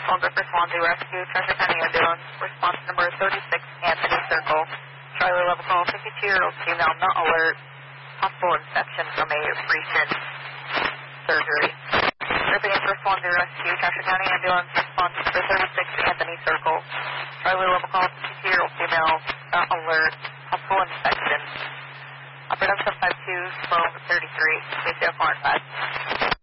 Griffith Swansea Rescue, Treasure County Ambulance, response number 36, Anthony Circle. Charlie level call, 52-year-old female, not alert. Possible infection from a recent surgery. Griffith in for Swansea Rescue, Treasure County Ambulance, response number 36, Anthony Circle. Charlie level call, 52-year-old female, not alert. Possible infection. Production 52, slow 33, KCF 5.